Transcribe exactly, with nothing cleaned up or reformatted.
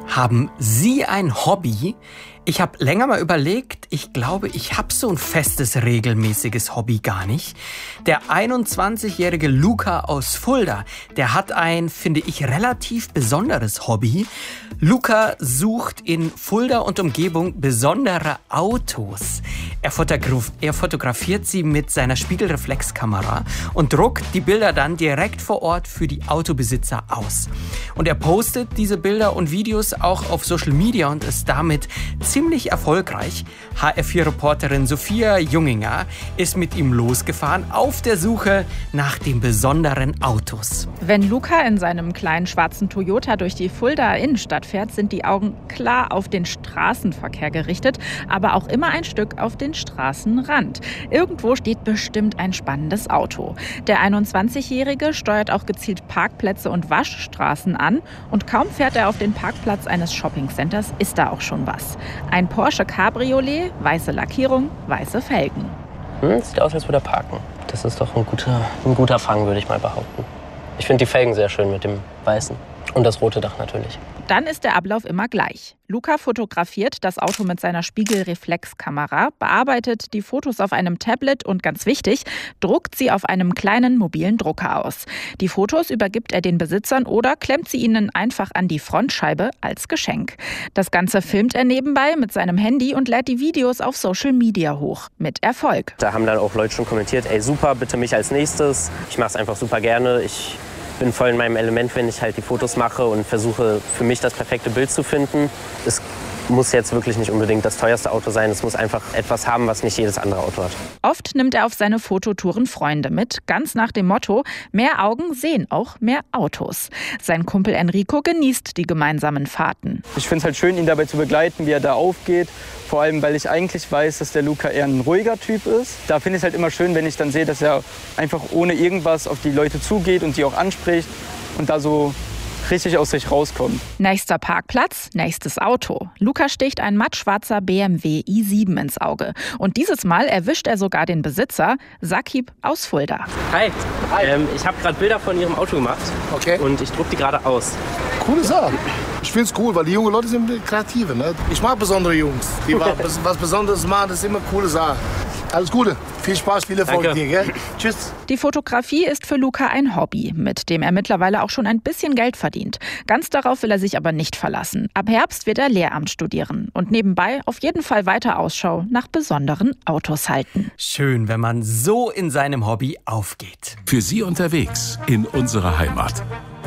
Haben Sie ein Hobby? Ich habe länger mal überlegt, ich glaube, ich habe so ein festes, regelmäßiges Hobby gar nicht. Der einundzwanzigjährige Luca aus Fulda, der hat ein, finde ich, relativ besonderes Hobby. Luca sucht in Fulda und Umgebung besondere Autos. Er, fotograf- er fotografiert sie mit seiner Spiegelreflexkamera und druckt die Bilder dann direkt vor Ort für die Autobesitzer aus. Und er postet diese Bilder und Videos auch auf Social Media und ist damit ziemlich erfolgreich. H R vier Reporterin Sophia Junginger ist mit ihm losgefahren auf der Suche nach den besonderen Autos. Wenn Luca in seinem kleinen schwarzen Toyota durch die Fuldaer Innenstadt fährt, sind die Augen klar auf den Straßenverkehr gerichtet, aber auch immer ein Stück auf den Straßenrand. Irgendwo steht bestimmt ein spannendes Auto. Der einundzwanzigjährige steuert auch gezielt Parkplätze und Waschstraßen an und kaum fährt er auf den Parkplatz eines Shoppingcenters, ist da auch schon was. Ein Porsche Cabriolet, weiße Lackierung, weiße Felgen. Hm, sieht aus, als würde er parken. Das ist doch ein guter, ein guter Fang, würde ich mal behaupten. Ich finde die Felgen sehr schön mit dem Weißen. Und das rote Dach natürlich. Dann ist der Ablauf immer gleich. Luca fotografiert das Auto mit seiner Spiegelreflexkamera, bearbeitet die Fotos auf einem Tablet und ganz wichtig, druckt sie auf einem kleinen mobilen Drucker aus. Die Fotos übergibt er den Besitzern oder klemmt sie ihnen einfach an die Frontscheibe als Geschenk. Das Ganze filmt er nebenbei mit seinem Handy und lädt die Videos auf Social Media hoch. Mit Erfolg. Da haben dann auch Leute schon kommentiert, ey super, bitte mich als nächstes. Ich mache es einfach super gerne. Ich bin voll in meinem Element, wenn ich halt die Fotos mache und versuche für mich das perfekte Bild zu finden. Es muss jetzt wirklich nicht unbedingt das teuerste Auto sein. Es muss einfach etwas haben, was nicht jedes andere Auto hat. Oft nimmt er auf seine Fototouren Freunde mit, ganz nach dem Motto, mehr Augen sehen auch mehr Autos. Sein Kumpel Enrico genießt die gemeinsamen Fahrten. Ich finde es halt schön, ihn dabei zu begleiten, wie er da aufgeht. Vor allem, weil ich eigentlich weiß, dass der Luca eher ein ruhiger Typ ist. Da finde ich es halt immer schön, wenn ich dann sehe, dass er einfach ohne irgendwas auf die Leute zugeht und die auch anspricht und da so richtig aus sich rauskommt. Nächster Parkplatz, nächstes Auto. Luca sticht ein mattschwarzer B M W i sieben ins Auge. Und dieses Mal erwischt er sogar den Besitzer, Sakib aus Fulda. Hi, Hi. Ähm, ich habe gerade Bilder von Ihrem Auto gemacht. Okay. Und ich druck die gerade aus. Coole Sache. Ich finde es cool, weil die jungen Leute sind kreative. Ne? Ich mag besondere Jungs, die was Besonderes machen. Das ist immer eine coole Sache. Alles Gute, viel Spaß, viel Erfolg dir, gell? Tschüss. Die Fotografie ist für Luca ein Hobby, mit dem er mittlerweile auch schon ein bisschen Geld verdient. Ganz darauf will er sich aber nicht verlassen. Ab Herbst wird er Lehramt studieren und nebenbei auf jeden Fall weiter Ausschau nach besonderen Autos halten. Schön, wenn man so in seinem Hobby aufgeht. Für Sie unterwegs in unserer Heimat.